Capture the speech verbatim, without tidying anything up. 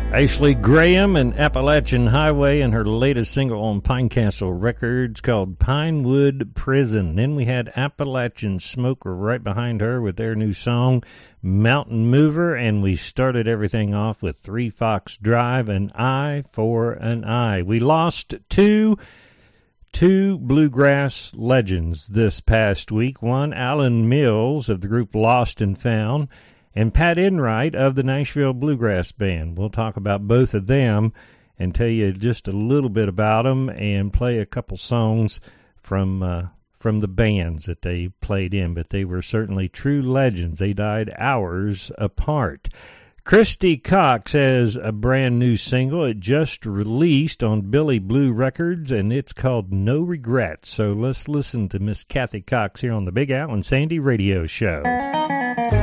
Ashley Graham and Appalachian Highway and her latest single on Pinecastle Records called Pinewood Prison. Then we had Appalachian Smoker right behind her with their new song, Mountain Mover, and we started everything off with Three Fox Drive, An Eye for an Eye. We lost two, two bluegrass legends this past week. One, Alan Mills of the group Lost and Found, and Pat Enright of the Nashville Bluegrass Band. We'll talk about both of them and tell you just a little bit about them and play a couple songs from uh, from the bands that they played in. But they were certainly true legends. They died hours apart. Christy Cox has a brand new single. It just released on Billy Blue Records, and it's called No Regrets. So let's listen to Miss Kathy Cox here on the Big Al and Sandy Radio Show.